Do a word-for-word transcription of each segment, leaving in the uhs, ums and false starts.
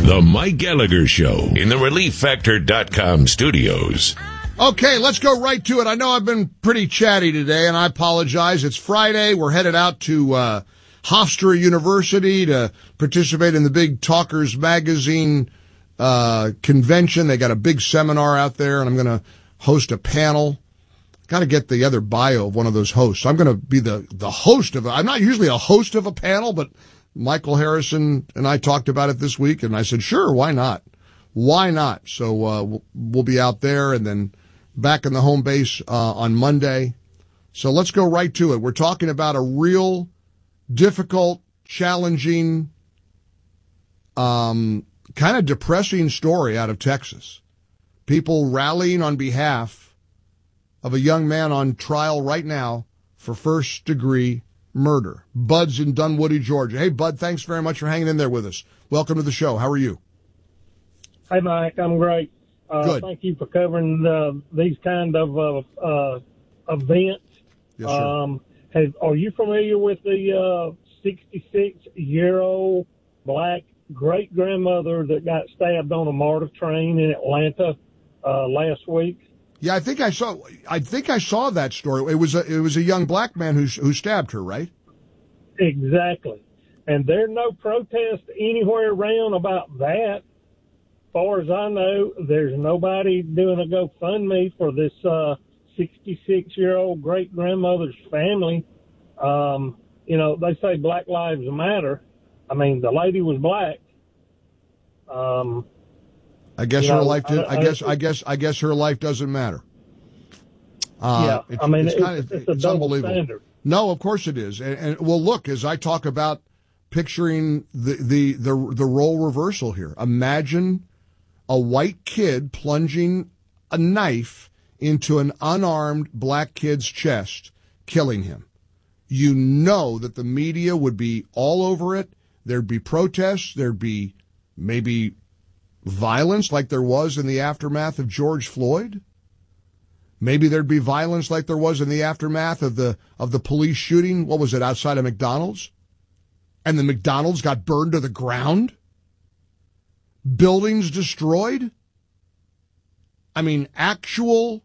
The Mike Gallagher Show in the relief factor dot com studios. Okay, let's go right to it. I know I've been pretty chatty today, and I apologize. It's Friday. We're headed out to uh, Hofstra University to participate in the big Talkers Magazine uh, convention. They got a big seminar out there, and I'm going to host a panel. Got to get the other bio of one of those hosts. I'm going to be the, the host of it. I'm not usually a host of a panel, but Michael Harrison and I talked about it this week, and I said, sure, why not? Why not? So uh, we'll, we'll be out there and then back in the home base uh, on Monday. So let's go right to it. We're talking about a real difficult, challenging, um, kind of depressing story out of Texas. People rallying on behalf of a young man on trial right now for first-degree murder. Bud's in Dunwoody, Georgia. Hey, Bud, thanks very much for hanging in there with us. Welcome to the show. How are you? Hey, Mike, I'm great. Uh, Good. Thank you for covering uh, these kind of uh, uh, events. Yes, sir. Um, have, are you familiar with the sixty-six-year-old black great-grandmother that got stabbed on a MARTA train in Atlanta uh, last week? Yeah, I think I saw. I think I saw that story. It was a it was a young black man who who stabbed her, right? Exactly. And there's no protest anywhere around about that. As far as I know, there's nobody doing a GoFundMe for this uh, sixty-six-year-old great-grandmother's family. Um, you know, they say Black Lives Matter. I mean, the lady was black. Um, I guess you her know, life did. I, I guess. I, I guess. I guess her life doesn't matter. Uh, yeah, it's, I mean, it's, it's, kind of, it's a it's double unbelievable. standard. No, of course it is. And, and well, look, as I talk about picturing the, the the the role reversal here, imagine a white kid plunging a knife into an unarmed black kid's chest, killing him. You know that the media would be all over it. There'd be protests. There'd be maybe violence like there was in the aftermath of George Floyd. Maybe there'd be violence like there was in the aftermath of the of the police shooting. What was it, outside of McDonald's? And the McDonald's got burned to the ground? Buildings destroyed? I mean, actual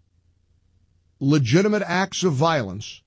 legitimate acts of violence.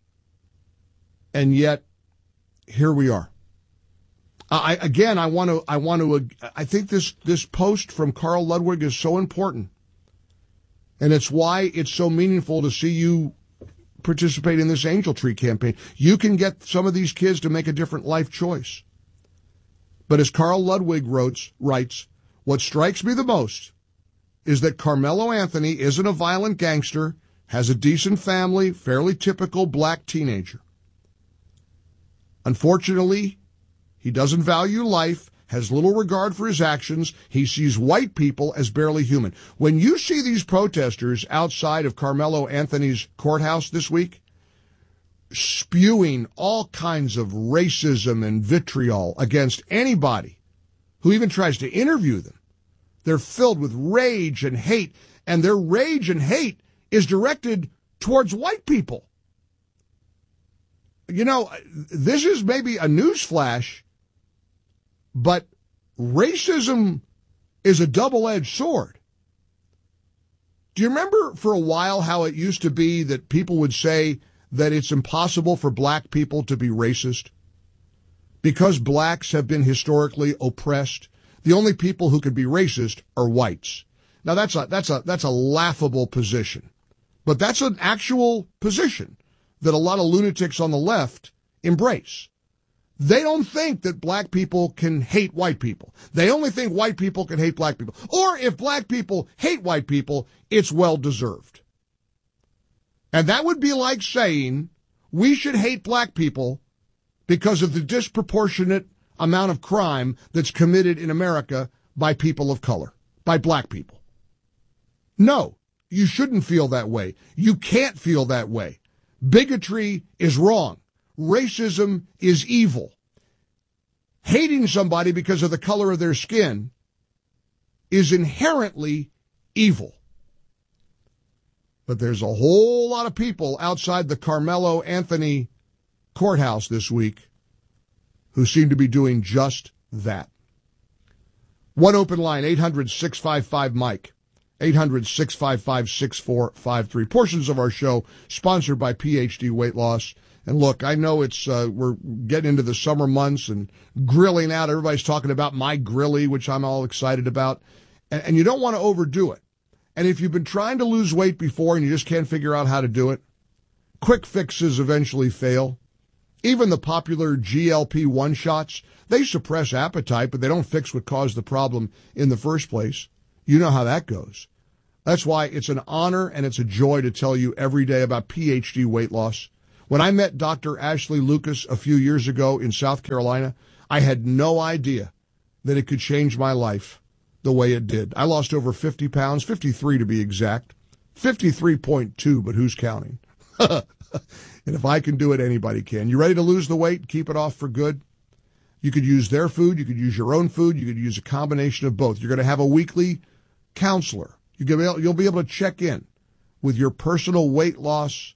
And yet, here we are. I, again, I want to, I want to, I think this, this post from Carl Ludwig is so important. And it's why it's so meaningful to see you participate in this Angel Tree campaign. You can get some of these kids to make a different life choice. But as Carl Ludwig wrote, writes, what strikes me the most is that Carmelo Anthony isn't a violent gangster, has a decent family, fairly typical black teenager. Unfortunately, he doesn't value life, has little regard for his actions. He sees white people as barely human. When you see these protesters outside of Carmelo Anthony's courthouse this week, spewing all kinds of racism and vitriol against anybody who even tries to interview them, they're filled with rage and hate, and their rage and hate is directed towards white people. You know, this is maybe a newsflash, but racism is a double-edged sword. Do you remember for a while how it used to be that people would say that it's impossible for black people to be racist? Because blacks have been historically oppressed, the only people who could be racist are whites. Now that's a, that's a, that's a laughable position, but that's an actual position that a lot of lunatics on the left embrace. They don't think that black people can hate white people. They only think white people can hate black people. Or if black people hate white people, it's well-deserved. And that would be like saying we should hate black people because of the disproportionate amount of crime that's committed in America by people of color, by black people. No, you shouldn't feel that way. You can't feel that way. Bigotry is wrong. Racism is evil. Hating somebody because of the color of their skin is inherently evil. But there's a whole lot of people outside the Carmelo Anthony courthouse this week who seem to be doing just that. One open line, eight hundred, six five five, Mike. eight hundred, six five five, six four five three. Portions of our show sponsored by P H D Weight Loss. And look, I know it's uh, we're getting into the summer months and grilling out. Everybody's talking about My Grilly, which I'm all excited about. And, and you don't want to overdo it. And if you've been trying to lose weight before and you just can't figure out how to do it, quick fixes eventually fail. Even the popular G L P one shots, they suppress appetite, but they don't fix what caused the problem in the first place. You know how that goes. That's why it's an honor and it's a joy to tell you every day about P H D Weight Loss. When I met Doctor Ashley Lucas a few years ago in South Carolina, I had no idea that it could change my life the way it did. I lost over fifty pounds, fifty-three to be exact, fifty-three point two, but who's counting? And if I can do it, anybody can. You ready to lose the weight, keep it off for good? You could use their food. You could use your own food. You could use a combination of both. You're going to have a weekly counselor. You'll be able to check in with your personal weight loss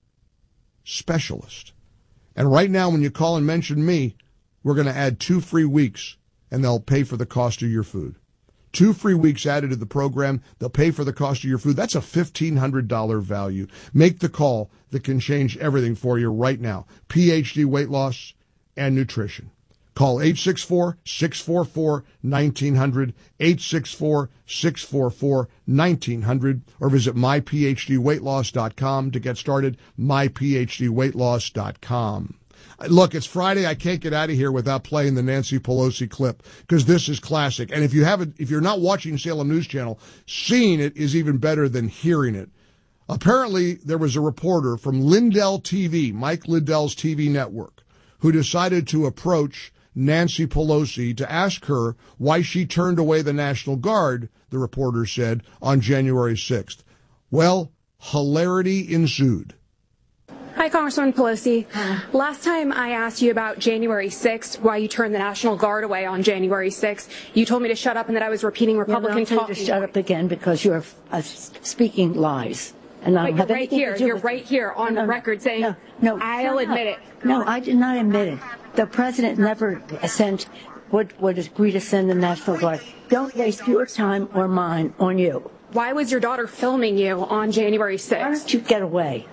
specialist. And right now, when you call and mention me, we're going to add two free weeks, and they'll pay for the cost of your food. Two free weeks added to the program. They'll pay for the cost of your food. That's a fifteen hundred dollars value. Make the call that can change everything for you right now. P H D Weight Loss and Nutrition. Call eight six four, six four four, one nine zero zero, eight six four, six four four, one nine zero zero, or visit my p h d weight loss dot com to get started, my p h d weight loss dot com. Look, it's Friday. I can't get out of here without playing the Nancy Pelosi clip because this is classic. And if you haven't, if you're not watching Salem News Channel, seeing it is even better than hearing it. Apparently, there was a reporter from Lindell T V, Mike Lindell's T V network, who decided to approach Nancy Pelosi to ask her why she turned away the National Guard, the reporter said, on January sixth. Well, hilarity ensued. Hi, Congresswoman Pelosi. Last time I asked you about January sixth, why you turned the National Guard away on January sixth, you told me to shut up and that I was repeating Republican talk. To shut up again because you're uh, speaking lies. And I but you're right here. You're right here on no, record saying, no, no, I'll admit it. No, I did not admit it. The president never sent, would, would agree to send the National Guard. Don't waste your time or mine on you. Why was your daughter filming you on January sixth? Why don't you get away?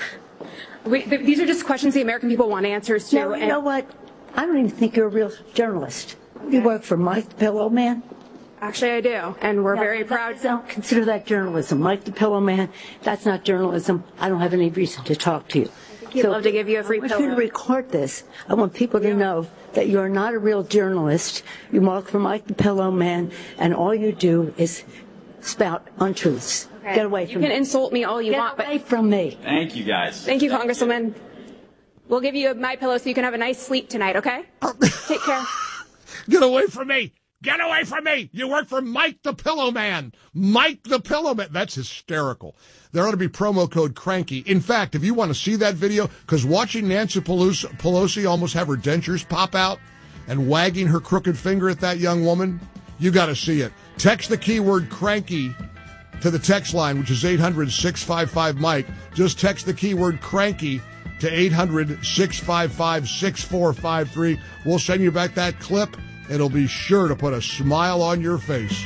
We, th- these are just questions the American people want answers to. No, you know what? I don't even think you're a real journalist. You work for Mike the Pillow Man? Actually, I do, and we're no, very proud. I don't consider that journalism. Mike the Pillow Man, that's not journalism. I don't have any reason to talk to you. He'd so, love to give you a free pillow. I pillow. want you to record this. I want people to know that you're not a real journalist. You work for Mike the Pillow Man, and all you do is spout untruths. Okay. Get away from me. You can insult me all you Get want, away but from me. Thank you, guys. Thank you, Congresswoman. We'll give you my pillow so you can have a nice sleep tonight, okay? Take care. Get away from me. Get away from me! You work for Mike the Pillow Man. Mike the Pillow Man. That's hysterical. There ought to be promo code CRANKY. In fact, if you want to see that video, because watching Nancy Pelosi, Pelosi almost have her dentures pop out and wagging her crooked finger at that young woman, you got to see it. Text the keyword CRANKY to the text line, which is eight hundred, six five five, Mike. Just text the keyword CRANKY to eight hundred, six five five, six four five three. We'll send you back that clip. It'll be sure to put a smile on your face.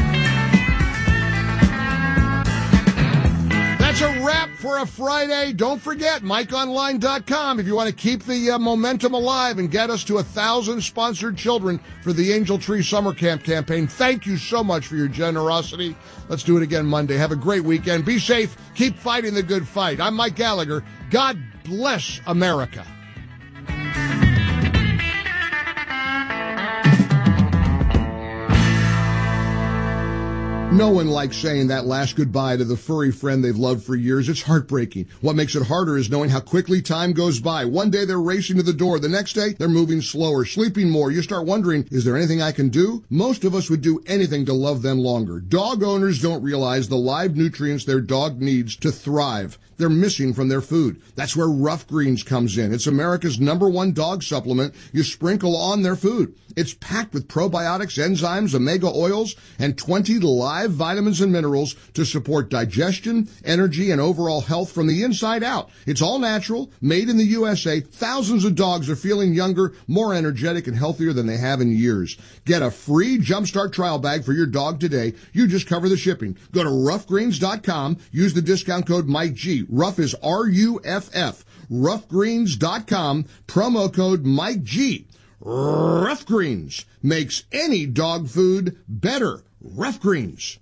That's a wrap for a Friday. Don't forget, mike online dot com if you want to keep the uh, momentum alive and get us to a thousand sponsored children for the Angel Tree Summer Camp campaign. Thank you so much for your generosity. Let's do it again Monday. Have a great weekend. Be safe. Keep fighting the good fight. I'm Mike Gallagher. God bless America. No one likes saying that last goodbye to the furry friend they've loved for years. It's heartbreaking. What makes it harder is knowing how quickly time goes by. One day they're racing to the door. The next day they're moving slower, sleeping more. You start wondering, is there anything I can do? Most of us would do anything to love them longer. Dog owners don't realize the live nutrients their dog needs to thrive. they're missing from their food. That's where Rough Greens comes in. It's America's number one dog supplement you sprinkle on their food. It's packed with probiotics, enzymes, omega oils, and twenty live vitamins and minerals to support digestion, energy, and overall health from the inside out. It's all natural, made in the U S A. Thousands of dogs are feeling younger, more energetic, and healthier than they have in years. Get a free Jumpstart trial bag for your dog today. You just cover the shipping. Go to rough greens dot com. Use the discount code Mike G. Rough is R U F F. rough greens dot com. Promo code Mike G. Rough Greens makes any dog food better. Rough Greens.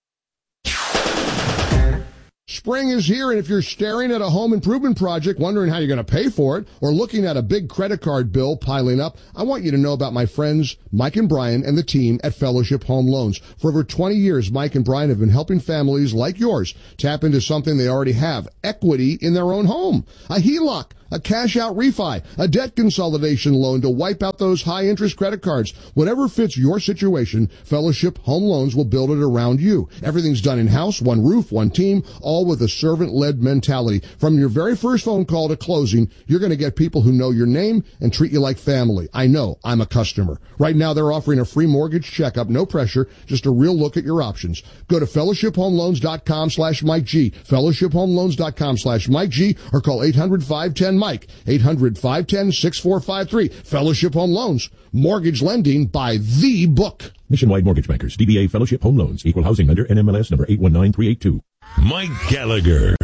Spring is here, and if you're staring at a home improvement project, wondering how you're going to pay for it, or looking at a big credit card bill piling up, I want you to know about my friends Mike and Brian and the team at Fellowship Home Loans. For over twenty years, Mike and Brian have been helping families like yours tap into something they already have, equity in their own home. A H E L O C, a cash-out refi, a debt consolidation loan to wipe out those high-interest credit cards. Whatever fits your situation, Fellowship Home Loans will build it around you. Everything's done in-house, one roof, one team, all with a servant-led mentality. From your very first phone call to closing, you're going to get people who know your name and treat you like family. I know. I'm a customer. Right now, they're offering a free mortgage checkup, no pressure, just a real look at your options. Go to fellowship home loans dot com slash Mike G, fellowship home loans dot com slash Mike G, or call eight hundred, five one zero, Mike, eight hundred, five one zero, six four five three. Fellowship Home Loans. Mortgage lending by the book. Nationwide Mortgage Bankers, D B A Fellowship Home Loans, Equal Housing Lender, N M L S number eight one nine three eight two. Mike Gallagher.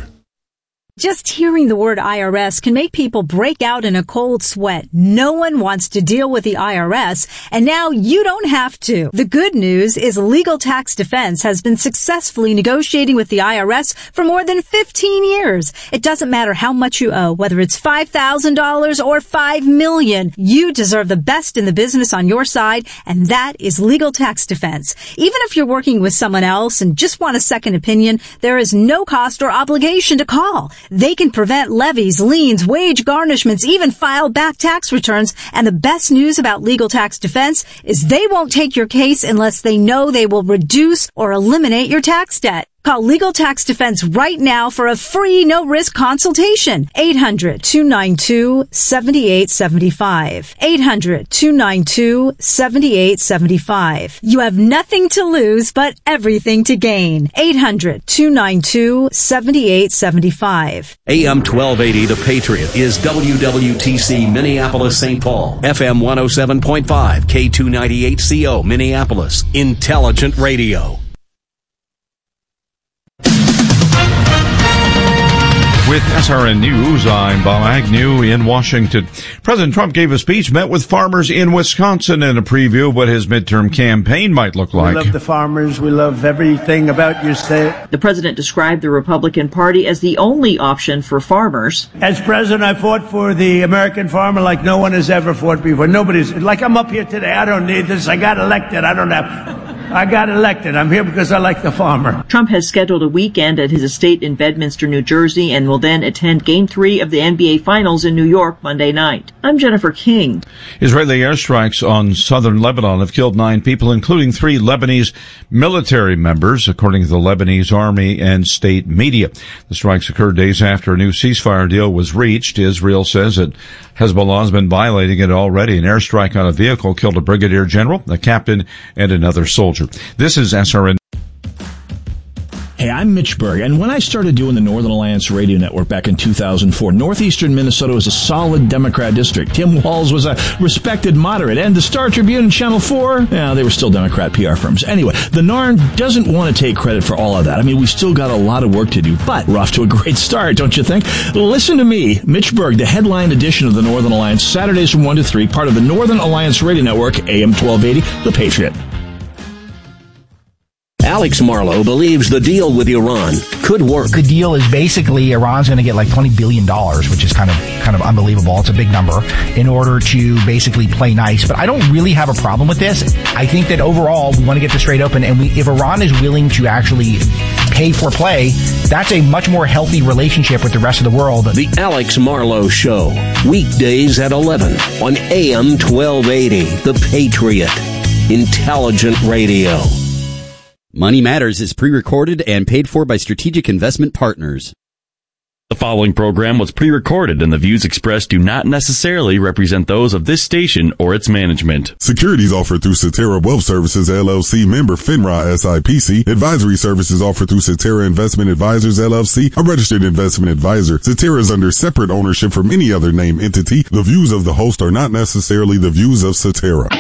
Just hearing the word I R S can make people break out in a cold sweat. No one wants to deal with the I R S, and now you don't have to. The good news is Legal Tax Defense has been successfully negotiating with the I R S for more than fifteen years. It doesn't matter how much you owe, whether it's five thousand dollars or five million dollars. You deserve the best in the business on your side, and that is Legal Tax Defense. Even if you're working with someone else and just want a second opinion, there is no cost or obligation to call. They can prevent levies, liens, wage garnishments, even file back tax returns. And the best news about Legal Tax Defense is they won't take your case unless they know they will reduce or eliminate your tax debt. Call Legal Tax Defense right now for a free, no-risk consultation. eight hundred, two nine two, seven eight seven five. eight hundred, two nine two, seven eight seven five. You have nothing to lose, but everything to gain. eight hundred, two nine two, seven eight seven five. A M twelve eighty, The Patriot, is W W T C Minneapolis, Saint Paul. F M one oh seven point five, K two ninety-eight C O, Minneapolis. Intelligent Radio. With S R N News, I'm Bob Agnew in Washington. President Trump gave a speech, met with farmers in Wisconsin, and a preview of what his midterm campaign might look like. We love the farmers. We love everything about your state. The president described the Republican Party as the only option for farmers. As president, I fought for the American farmer like no one has ever fought before. Nobody's, like I'm up here today. I don't need this. I got elected. I don't have... I got elected. I'm here because I like the farmer. Trump has scheduled a weekend at his estate in Bedminster, New Jersey, and will then attend Game three of the N B A Finals in New York Monday night. I'm Jennifer King. Israeli airstrikes on southern Lebanon have killed nine people, including three Lebanese military members, according to the Lebanese army and state media. The strikes occurred days after a new ceasefire deal was reached. Israel says that Hezbollah has been violating it already. An airstrike on a vehicle killed a brigadier general, a captain, and another soldier. This is S R N. Hey, I'm Mitch Berg, and when I started doing the Northern Alliance Radio Network back in two thousand four, northeastern Minnesota was a solid Democrat district. Tim Walz was a respected moderate, and the Star Tribune and Channel four, yeah, they were still Democrat P R firms. Anyway, the N A R N doesn't want to take credit for all of that. I mean, we still got a lot of work to do, but we're off to a great start, don't you think? Listen to me, Mitch Berg, the headline edition of the Northern Alliance, Saturdays from one to three, part of the Northern Alliance Radio Network, A M twelve eighty, The Patriot. Alex Marlow believes the deal with Iran could work. The deal is basically Iran's going to get like twenty billion dollars, which is kind of kind of unbelievable. It's a big number, in order to basically play nice. But I don't really have a problem with this. I think that overall we want to get this straight open, and we, if Iran is willing to actually pay for play, that's a much more healthy relationship with the rest of the world. The Alex Marlow Show, weekdays at eleven on A M twelve eighty, The Patriot, Intelligent Radio. Money Matters is pre-recorded and paid for by Strategic Investment Partners. The following program was pre-recorded and the views expressed do not necessarily represent those of this station or its management. Securities offered through Cetera Wealth Services, L L C, member FINRA S I P C. Advisory services offered through Cetera Investment Advisors, L L C, a registered investment advisor. Cetera is under separate ownership from any other named entity. The views of the host are not necessarily the views of Cetera.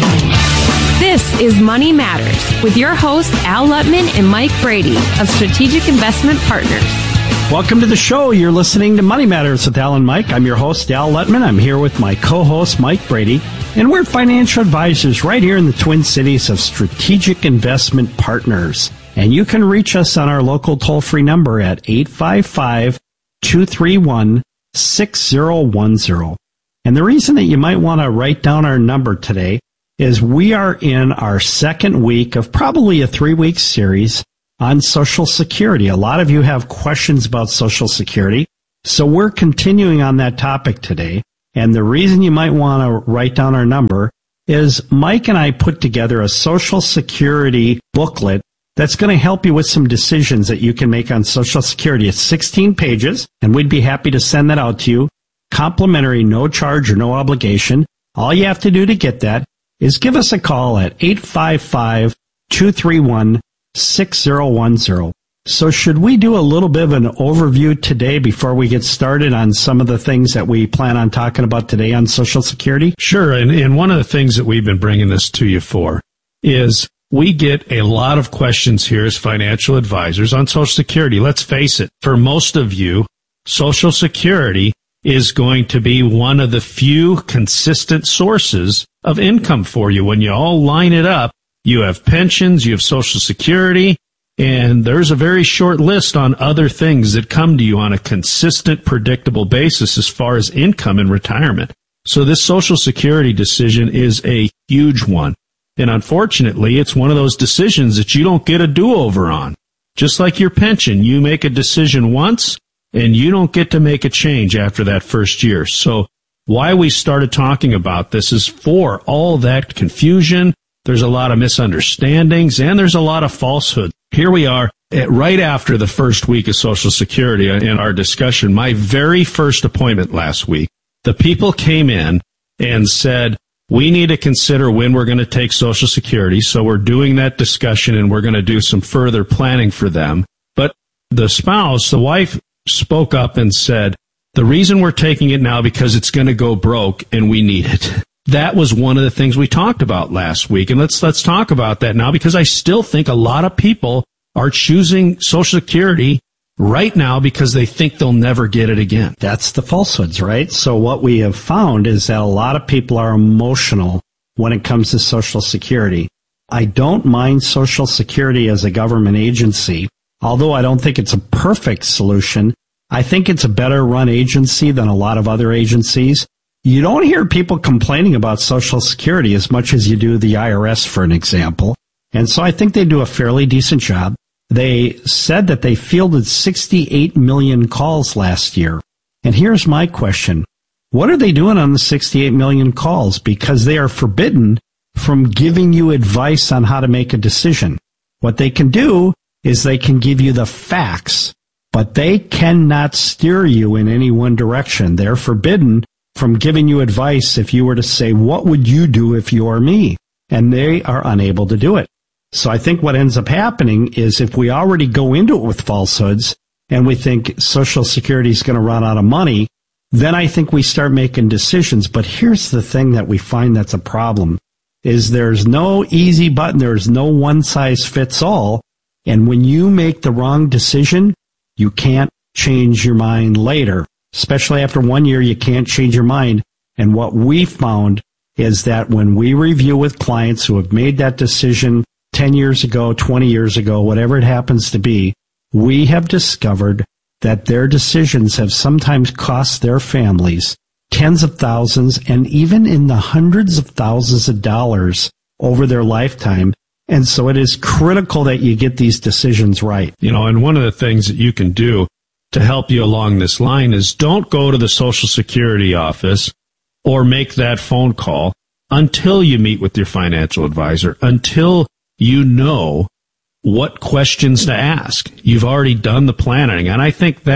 This is Money Matters with your hosts Al Lutman and Mike Brady of Strategic Investment Partners. Welcome to the show. You're listening to Money Matters with Al and Mike. I'm your host, Al Lutman. I'm here with my co-host, Mike Brady, and we're financial advisors right here in the Twin Cities of Strategic Investment Partners. And you can reach us on our local toll-free number at eight five five, two three one, six zero one zero. And the reason that you might want to write down our number today is we are in our second week of probably a three-week series on Social Security. A lot of you have questions about Social Security, so we're continuing on that topic today. And the reason you might want to write down our number is Mike and I put together a Social Security booklet that's going to help you with some decisions that you can make on Social Security. It's sixteen pages, and we'd be happy to send that out to you. Complimentary, no charge or no obligation. All you have to do to get that is give us a call at eight five five, two three one, six zero one zero. So should we do a little bit of an overview today before we get started on some of the things that we plan on talking about today on Social Security? Sure. And, and one of the things that we've been bringing this to you for is we get a lot of questions here as financial advisors on Social Security. Let's face it, for most of you, Social Security is going to be one of the few consistent sources of income for you. When you all line it up, you have pensions, you have Social Security, and there's a very short list on other things that come to you on a consistent, predictable basis as far as income and retirement. So this Social Security decision is a huge one. And unfortunately, it's one of those decisions that you don't get a do-over on. Just like your pension, you make a decision once, and you don't get to make a change after that first year. So why we started talking about this is for all that confusion. There's a lot of misunderstandings, and there's a lot of falsehood. Here we are, at, right after the first week of Social Security in our discussion, my very first appointment last week, the people came in and said, we need to consider when we're going to take Social Security, so we're doing that discussion, and we're going to do some further planning for them. But the spouse, the wife, spoke up and said, the reason we're taking it now because it's going to go broke, and we need it. That was one of the things we talked about last week, and let's let's talk about that now, because I still think a lot of people are choosing Social Security right now because they think they'll never get it again. That's the falsehoods, right? So what we have found is that a lot of people are emotional when it comes to Social Security. I don't mind Social Security as a government agency, although I don't think it's a perfect solution. I think it's a better run agency than a lot of other agencies. You don't hear people complaining about Social Security as much as you do the I R S, for an example. And so I think they do a fairly decent job. They said that they fielded sixty-eight million calls last year. And here's my question. What are they doing on the sixty-eight million calls? Because they are forbidden from giving you advice on how to make a decision. What they can do is they can give you the facts, but they cannot steer you in any one direction. They're forbidden from giving you advice if you were to say, what would you do if you are me? And they are unable to do it. So I think what ends up happening is if we already go into it with falsehoods and we think Social Security is going to run out of money, then I think we start making decisions. But here's the thing that we find that's a problem, is there's no easy button. There's no one size fits all. And when you make the wrong decision, you can't change your mind later. Especially after one year, you can't change your mind. And what we found is that when we review with clients who have made that decision ten years ago, twenty years ago, whatever it happens to be, we have discovered that their decisions have sometimes cost their families tens of thousands and even in the hundreds of thousands of dollars over their lifetime. And so it is critical that you get these decisions right. You know, and one of the things that you can do to help you along this line is don't go to the Social Security office or make that phone call until you meet with your financial advisor, until you know what questions to ask. You've already done the planning. And I think that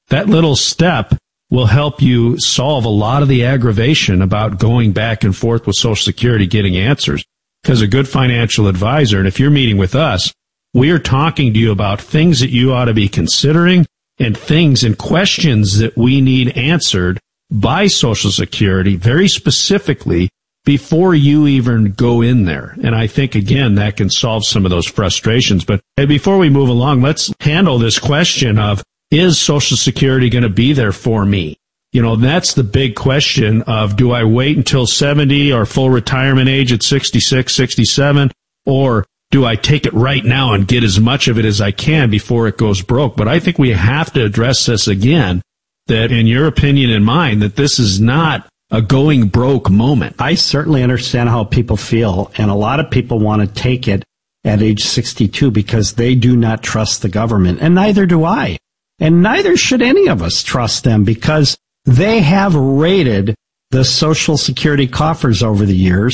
that little step will help you solve a lot of the aggravation about going back and forth with Social Security getting answers. Because a good financial advisor, and if you're meeting with us, we are talking to you about things that you ought to be considering and things and questions that we need answered by Social Security very specifically before you even go in there. And I think, again, that can solve some of those frustrations. But before we move along, let's handle this question of, is Social Security going to be there for me? You know, that's the big question of, do I wait until seventy or full retirement age at sixty-six, sixty-seven, or do I take it right now and get as much of it as I can before it goes broke? But I think we have to address this again, that in your opinion and mine, that this is not a going broke moment. I certainly understand how people feel, and a lot of people want to take it at age sixty-two because they do not trust the government, and neither do I. And neither should any of us trust them, because they have raided the Social Security coffers over the years.